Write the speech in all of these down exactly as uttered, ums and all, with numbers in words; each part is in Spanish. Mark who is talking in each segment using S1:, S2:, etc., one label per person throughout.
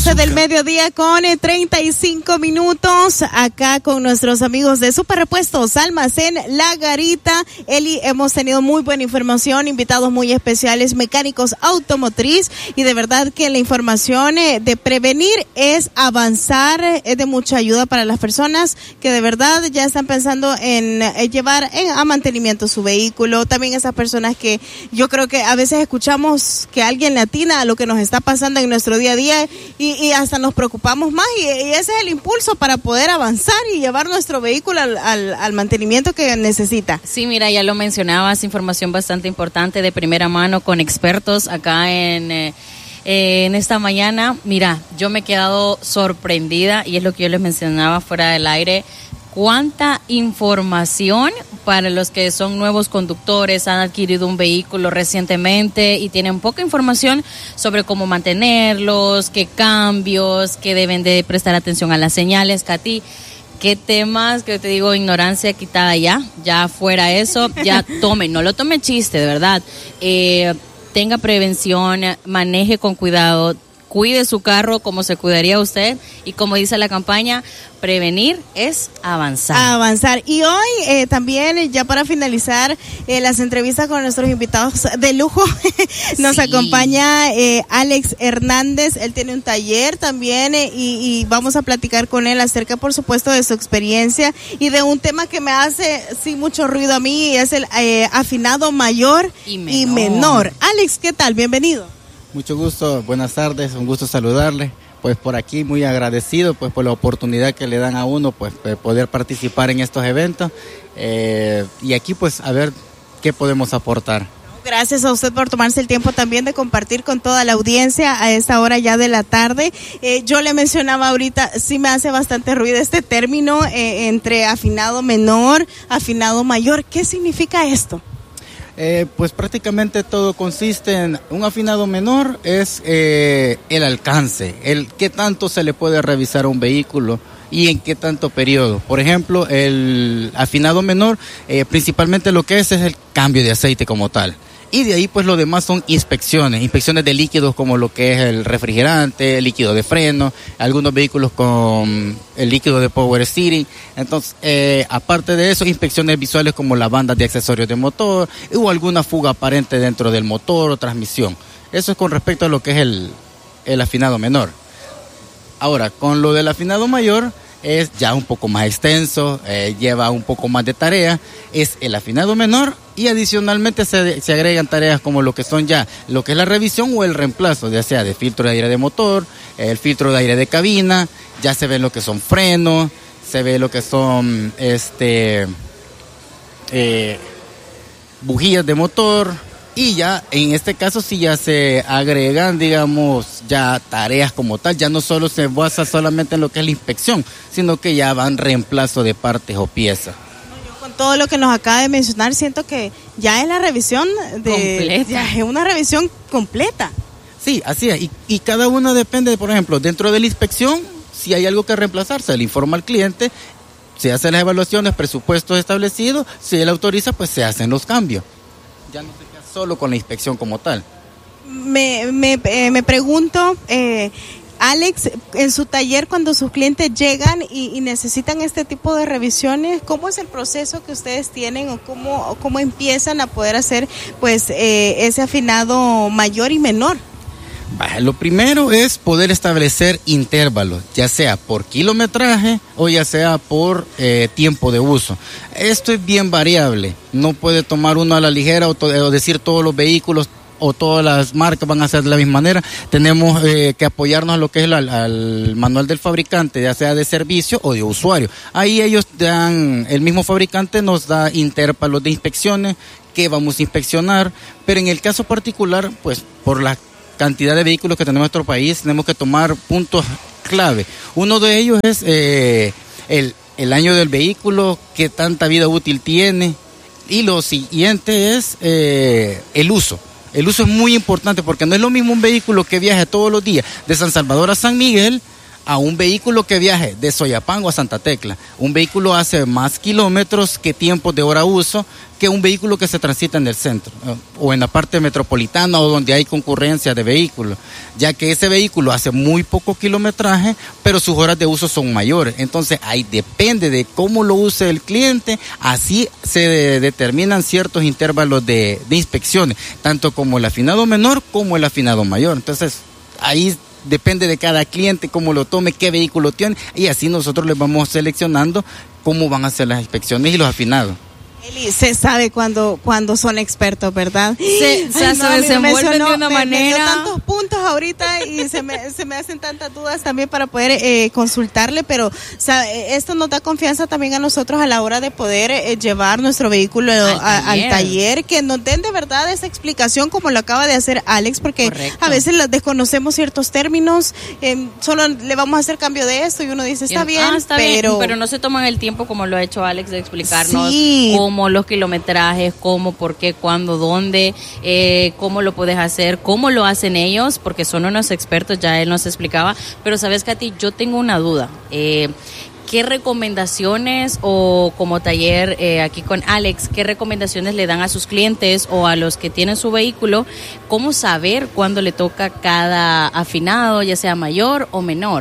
S1: doce del mediodía con treinta y cinco minutos, acá con nuestros amigos de Super Repuestos Almacén La Garita. Eli, hemos tenido muy buena información, invitados muy especiales, mecánicos automotriz, y de verdad que la información eh, de prevenir es avanzar, eh, es de mucha ayuda para las personas que de verdad ya están pensando en eh, llevar en, a mantenimiento su vehículo. También esas personas que yo creo que a veces escuchamos que alguien le atina a lo que nos está pasando en nuestro día a día y, y hasta nos preocupamos más, y, y ese es el impulso para poder avanzar y llevar nuestro vehículo al, al, al mantenimiento que necesita.
S2: Sí, mira, ya lo mencionabas, información bastante importante de primera mano con expertos acá en, eh, en esta mañana. Mira, yo me he quedado sorprendida, y es lo que yo les mencionaba fuera del aire, cuánta información para los que son nuevos conductores, han adquirido un vehículo recientemente y tienen poca información sobre cómo mantenerlos, qué cambios, que deben de prestar atención a las señales. Katy, qué temas, que te digo, ignorancia quitada ya, ya fuera eso, ya tome, no lo tome chiste, de verdad. Eh, tenga prevención, maneje con cuidado, cuide su carro como se cuidaría usted, y como dice la campaña, prevenir es avanzar.
S1: Avanzar. Y hoy eh, también, ya para finalizar eh, las entrevistas con nuestros invitados de lujo, nos sí. acompaña eh, Alex Hernández. Él tiene un taller también eh, y, y vamos a platicar con él acerca, por supuesto, de su experiencia y de un tema que me hace sí mucho ruido a mí, y es el eh, afinado mayor y menor. y menor. Alex, ¿qué tal? Bienvenido.
S3: Mucho gusto, buenas tardes, un gusto saludarle. Pues por aquí muy agradecido pues por la oportunidad que le dan a uno pues de poder participar en estos eventos eh, y aquí pues a ver qué podemos aportar.
S1: Gracias a usted por tomarse el tiempo también de compartir con toda la audiencia a esta hora ya de la tarde. Eh, yo le mencionaba ahorita, sí me hace bastante ruido este término eh, entre afinado menor, afinado mayor. ¿Qué significa esto?
S3: Eh, pues prácticamente todo consiste en un afinado menor, es eh, el alcance, el qué tanto se le puede revisar a un vehículo y en qué tanto periodo. Por ejemplo, el afinado menor, eh, principalmente lo que es es el cambio de aceite como tal. Y de ahí pues lo demás son inspecciones, inspecciones de líquidos como lo que es el refrigerante, el líquido de freno, algunos vehículos con el líquido de power steering. Entonces, eh, aparte de eso, inspecciones visuales como las bandas de accesorios de motor o alguna fuga aparente dentro del motor o transmisión. Eso es con respecto a lo que es el, el afinado menor. Ahora, con lo del afinado mayor, es ya un poco más extenso, eh, lleva un poco más de tarea, es el afinado menor y adicionalmente se, se agregan tareas como lo que son ya, lo que es la revisión o el reemplazo, ya sea de filtro de aire de motor, el filtro de aire de cabina, ya se ve lo que son frenos, se ve lo que son este eh, bujías de motor. Y ya, en este caso sí ya se agregan, digamos, ya tareas como tal, ya no solo se basa solamente en lo que es la inspección, sino que ya van reemplazo de partes o piezas.
S1: Con todo lo que nos acaba de mencionar, siento que ya es la revisión de... Completa. Ya es una revisión completa.
S3: Sí, así es, y, y cada uno depende, por ejemplo, dentro de la inspección, si hay algo que reemplazar, se le informa al cliente, se hacen las evaluaciones, presupuestos establecidos, si él autoriza, pues se hacen los cambios. Ya no se solo con la inspección como tal.
S1: Me, me, eh, me pregunto, eh, Alex, en su taller cuando sus clientes llegan y, y necesitan este tipo de revisiones, ¿cómo es el proceso que ustedes tienen o cómo, o cómo empiezan a poder hacer pues eh, ese afinado mayor y menor?
S3: Lo primero es poder establecer intervalos, ya sea por kilometraje o ya sea por eh, tiempo de uso. Esto es bien variable, no puede tomar uno a la ligera o, to- o decir todos los vehículos o todas las marcas van a hacer de la misma manera. Tenemos eh, que apoyarnos a lo que es el al, al manual del fabricante, ya sea de servicio o de usuario. Ahí ellos dan, el mismo fabricante nos da intervalos de inspecciones que vamos a inspeccionar, pero en el caso particular, pues por la cantidad de vehículos que tenemos en nuestro país, tenemos que tomar puntos clave. Uno de ellos es eh, el, el año del vehículo, qué tanta vida útil tiene, y lo siguiente es eh, el uso. El uso es muy importante porque no es lo mismo un vehículo que viaja todos los días de San Salvador a San Miguel a un vehículo que viaje de Soyapango a Santa Tecla. Un vehículo hace más kilómetros que tiempos de hora uso que un vehículo que se transita en el centro o en la parte metropolitana o donde hay concurrencia de vehículos, ya que ese vehículo hace muy poco kilometraje, pero sus horas de uso son mayores. Entonces ahí depende de cómo lo use el cliente, así se de, determinan ciertos intervalos de, de inspecciones, tanto como el afinado menor como el afinado mayor. Entonces ahí depende de cada cliente cómo lo tome, qué vehículo tiene, y así nosotros les vamos seleccionando cómo van a hacer las inspecciones y los afinados.
S1: Eli, se sabe cuando, cuando son expertos, ¿verdad?
S2: Se, se, Ay, no, se desenvuelven de una
S1: me,
S2: manera.
S1: Me dio tantos puntos ahorita y se me, se me hacen tantas dudas también para poder eh, consultarle, pero o sea, esto nos da confianza también a nosotros a la hora de poder eh, llevar nuestro vehículo al, a, taller. al taller, que nos den de verdad esa explicación como lo acaba de hacer Alex, porque Correcto. a veces desconocemos ciertos términos, eh, solo le vamos a hacer cambio de esto y uno dice, está bien,
S2: ah, está
S1: pero...
S2: bien, pero no se toman el tiempo como lo ha hecho Alex de explicarnos
S1: sí.
S2: cómo los kilometrajes, cómo, por qué, cuándo, dónde, eh, cómo lo puedes hacer, cómo lo hacen ellos, porque son unos expertos, ya él nos explicaba. Pero sabes, Katy, yo tengo una duda. Eh, ¿Qué recomendaciones o como taller eh, aquí con Alex, qué recomendaciones le dan a sus clientes o a los que tienen su vehículo? ¿Cómo saber cuándo le toca cada afinado, ya sea mayor o menor?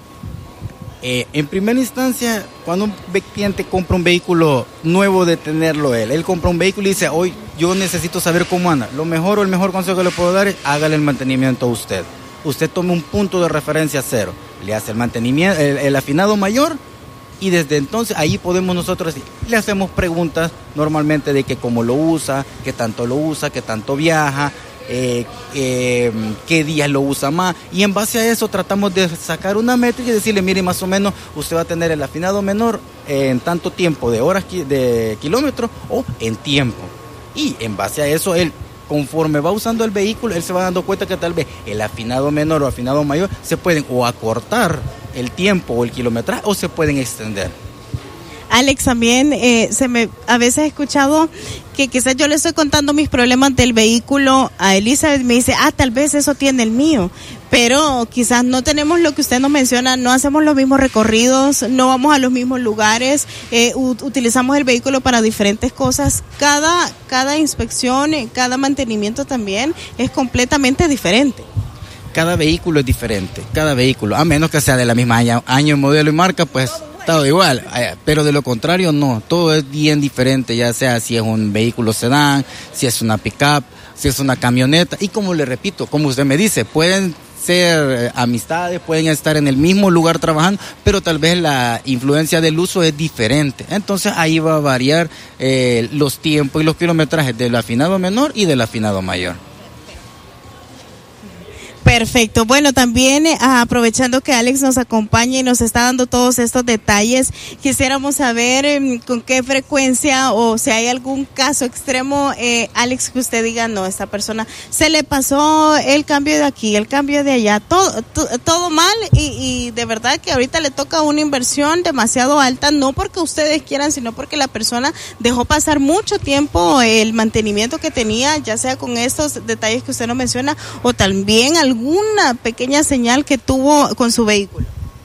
S3: Eh, en primera instancia, cuando un cliente compra un vehículo nuevo de tenerlo él, él compra un vehículo y dice, hoy yo necesito saber cómo anda. Lo mejor o el mejor consejo que le puedo dar es hágale el mantenimiento a usted. Usted tome un punto de referencia cero, le hace el mantenimiento, el, el afinado mayor, y desde entonces ahí podemos nosotros, le hacemos preguntas normalmente de que cómo lo usa, qué tanto lo usa, qué tanto viaja, Eh, eh, qué días lo usa más, y en base a eso tratamos de sacar una métrica y decirle, mire, más o menos usted va a tener el afinado menor en tanto tiempo de horas de kilómetros o en tiempo, y en base a eso él, conforme va usando el vehículo, él se va dando cuenta que tal vez el afinado menor o afinado mayor se pueden o acortar el tiempo o el kilometraje o se pueden extender.
S1: Alex, también eh, se me a veces he escuchado que quizás yo le estoy contando mis problemas del vehículo a Elizabeth, me dice, ah, tal vez eso tiene el mío, pero quizás no tenemos lo que usted nos menciona, no hacemos los mismos recorridos, no vamos a los mismos lugares, eh, u- utilizamos el vehículo para diferentes cosas, cada, cada inspección, cada mantenimiento también es completamente diferente.
S3: Cada vehículo es diferente, cada vehículo, a menos que sea de la misma año, año modelo y marca, pues todo igual, pero de lo contrario no, todo es bien diferente, ya sea si es un vehículo sedán, si es una pick-up, si es una camioneta, y como le repito, como usted me dice, pueden ser eh, amistades, pueden estar en el mismo lugar trabajando, pero tal vez la influencia del uso es diferente, entonces ahí va a variar eh, los tiempos y los kilometrajes del afinado menor y del afinado mayor.
S1: Perfecto. Bueno, también eh, aprovechando que Alex nos acompaña y nos está dando todos estos detalles, quisiéramos saber eh, con qué frecuencia o si hay algún caso extremo, eh, Alex, que usted diga, no, esta persona se le pasó el cambio de aquí, el cambio de allá, todo, to, todo mal y, y de verdad que ahorita le toca una inversión demasiado alta, no porque ustedes quieran, sino porque la persona dejó pasar mucho tiempo el mantenimiento que tenía, ya sea con estos detalles que usted nos menciona o también algún una pequeña señal que tuvo con su vehículo.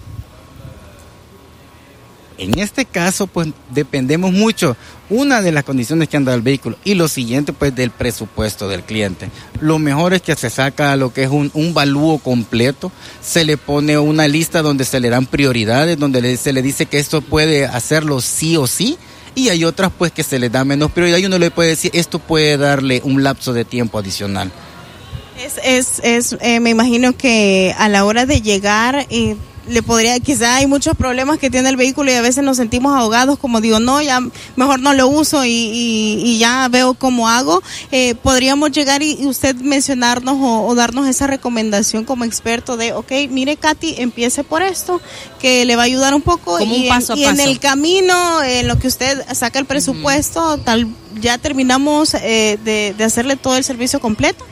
S3: En este caso, pues dependemos mucho, una de las condiciones que anda el vehículo y lo siguiente, pues del presupuesto del cliente. Lo mejor es que se saca lo que es un, un valúo completo, se le pone una lista donde se le dan prioridades, donde le, se le dice que esto puede hacerlo sí o sí, y hay otras pues que se le da menos prioridad y uno le puede decir, esto puede darle un lapso de tiempo adicional.
S1: Es, es, es eh, me imagino que a la hora de llegar eh, le podría, quizá hay muchos problemas que tiene el vehículo y a veces nos sentimos ahogados, como digo, no, ya mejor no lo uso y, y, y ya veo cómo hago. Eh, podríamos llegar y, y usted mencionarnos o, o darnos esa recomendación como experto de, ok, mire, Katy, empiece por esto, que le va a ayudar un poco.
S2: Como
S1: y,
S2: un paso
S1: en,
S2: a
S1: y
S2: paso.
S1: en el camino, en lo que usted saca el presupuesto, uh-huh. tal ya terminamos eh, de, de hacerle todo el servicio completo.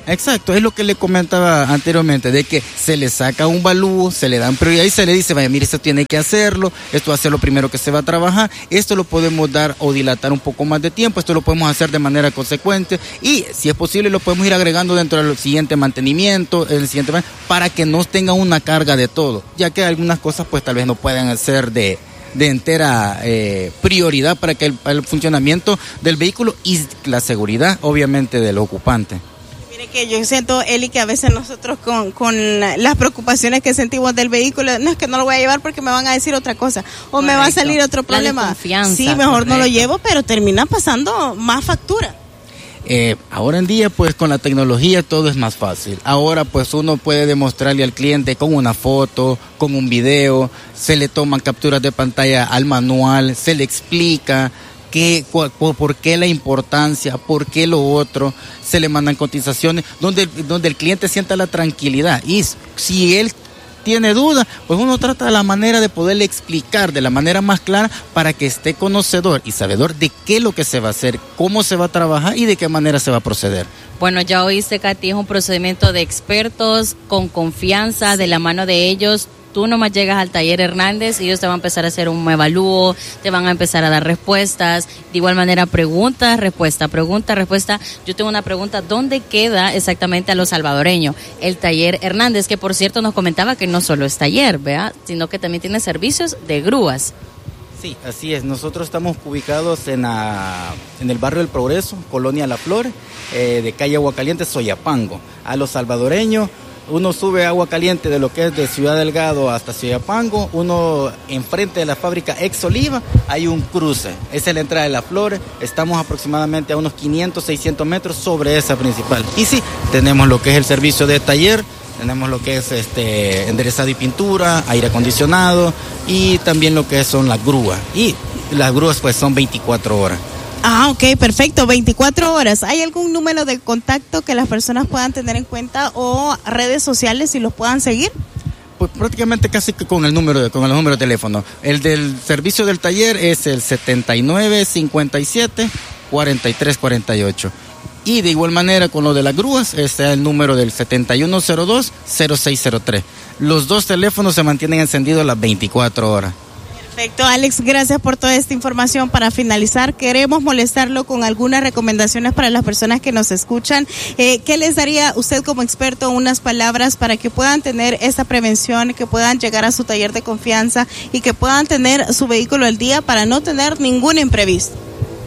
S3: Exacto, es lo que le comentaba anteriormente, de que se le saca un balúo, se le dan prioridad y se le dice, vaya, mire, esto tiene que hacerlo, esto va a ser lo primero que se va a trabajar, esto lo podemos dar o dilatar un poco más de tiempo, esto lo podemos hacer de manera consecuente y si es posible lo podemos ir agregando dentro del siguiente mantenimiento, el siguiente para que no tenga una carga de todo, ya que algunas cosas pues tal vez no puedan ser de... de entera eh, prioridad para que el, el funcionamiento del vehículo y la seguridad, obviamente, del ocupante.
S1: Mire que yo siento, Eli, que a veces nosotros con, con las preocupaciones que sentimos del vehículo, no es que no lo voy a llevar porque me van a decir otra cosa, o correcto, me va a salir otro problema. Sí, mejor correcto. No lo llevo, pero termina pasando más factura.
S3: Eh, ahora en día pues con la tecnología todo es más fácil. Ahora pues uno puede demostrarle al cliente con una foto, con un video, se le toman capturas de pantalla al manual, se le explica qué, cu- por qué la importancia, por qué lo otro, se le mandan cotizaciones donde, donde el cliente sienta la tranquilidad y si él tiene duda, pues uno trata la manera de poderle explicar de la manera más clara para que esté conocedor y sabedor de qué es lo que se va a hacer, cómo se va a trabajar y de qué manera se va a proceder.
S2: Bueno, ya oíste, Katy, es un procedimiento de expertos, con confianza, de la mano de ellos. Tú nomás llegas al taller Hernández y ellos te van a empezar a hacer un evalúo, te van a empezar a dar respuestas, de igual manera pregunta, respuesta, pregunta, respuesta. Yo tengo una pregunta, ¿dónde queda exactamente a los salvadoreños el taller Hernández? Que por cierto nos comentaba que no solo es taller, ¿verdad? Sino que también tiene servicios de grúas.
S3: Sí, así es. Nosotros estamos ubicados en, la, en el barrio del Progreso, Colonia La Flor, eh, de calle Aguacaliente, Soyapango. A los salvadoreños, uno sube agua caliente de lo que es de Ciudad Delgado hasta Soyapango, uno enfrente de la fábrica Ex Oliva, hay un cruce. Esa es la entrada de La Flor, estamos aproximadamente a unos quinientos, seiscientos metros sobre esa principal. Y sí, tenemos lo que es el servicio de taller, tenemos lo que es este enderezado y pintura, aire acondicionado y también lo que son las grúas. Y las grúas pues son veinticuatro horas.
S1: Ah, ok, perfecto, veinticuatro horas. ¿Hay algún número de contacto que las personas puedan tener en cuenta o redes sociales y los puedan seguir?
S3: Pues prácticamente casi que con el número de, con el número de teléfono. El del servicio del taller es el setenta y nueve cincuenta y siete cuarenta y tres cuarenta y ocho. Y de igual manera con lo de las grúas, está el número del setenta y uno cero dos cero seis cero tres. Los dos teléfonos se mantienen encendidos las veinticuatro horas.
S1: Perfecto, Alex, gracias por toda esta información. Para finalizar, queremos molestarlo con algunas recomendaciones para las personas que nos escuchan. Eh, ¿Qué les daría usted como experto unas palabras para que puedan tener esta prevención, que puedan llegar a su taller de confianza y que puedan tener su vehículo al día para no tener ningún imprevisto?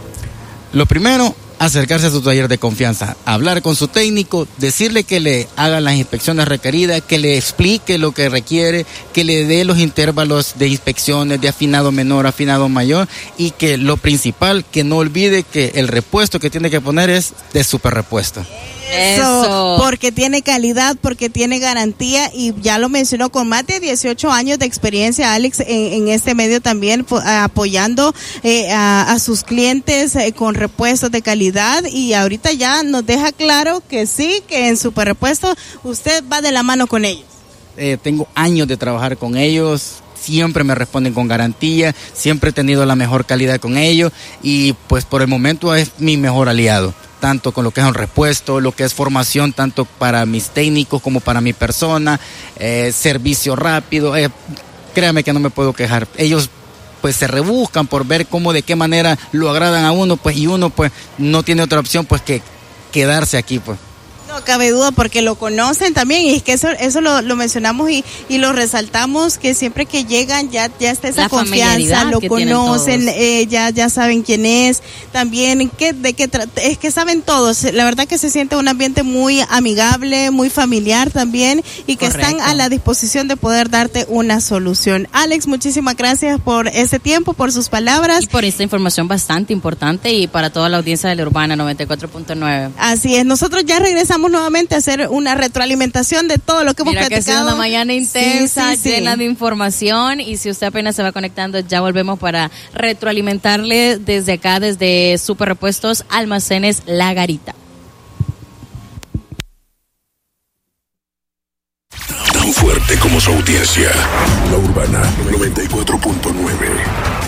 S3: Lo primero, acercarse a su taller de confianza, hablar con su técnico, decirle que le haga las inspecciones requeridas, que le explique lo que requiere, que le dé los intervalos de inspecciones de afinado menor, afinado mayor y que lo principal, que no olvide que el repuesto que tiene que poner es de super repuesto.
S1: Eso, Eso, porque tiene calidad, porque tiene garantía y ya lo mencionó, con más de dieciocho años de experiencia, Alex, en, en este medio también po, apoyando eh, a, a sus clientes eh, con repuestos de calidad y ahorita ya nos deja claro que sí, que en Super Repuesto usted va de la mano con ellos.
S3: Eh, tengo años de trabajar con ellos. Siempre me responden con garantía, siempre he tenido la mejor calidad con ellos y pues por el momento es mi mejor aliado, tanto con lo que es un repuesto, lo que es formación tanto para mis técnicos como para mi persona, eh, servicio rápido, eh, créame que no me puedo quejar. Ellos pues se rebuscan por ver cómo, de qué manera lo agradan a uno, pues y uno pues no tiene otra opción pues que quedarse aquí pues.
S1: No cabe duda porque lo conocen también y es que eso eso lo, lo mencionamos y, y lo resaltamos, que siempre que llegan ya ya está esa la confianza, lo conocen, eh, ya ya saben quién es, también que de qué es que saben todos. La verdad que se siente un ambiente muy amigable, muy familiar también y que Correcto. Están a la disposición de poder darte una solución. Alex, muchísimas gracias por este tiempo, por sus palabras
S2: y por esta información bastante importante y para toda la audiencia de la Urbana noventa y cuatro punto nueve.
S1: Así es, nosotros ya regresamos nuevamente a hacer una retroalimentación de todo lo que hemos
S2: Mira
S1: platicado.
S2: Que ha sido una mañana intensa,
S1: sí, sí,
S2: llena
S1: sí.
S2: de información y si usted apenas se va conectando, ya volvemos para retroalimentarle desde acá, desde Super Repuestos Almacenes La Garita.
S4: Tan fuerte como su audiencia, la Urbana noventa y cuatro punto nueve.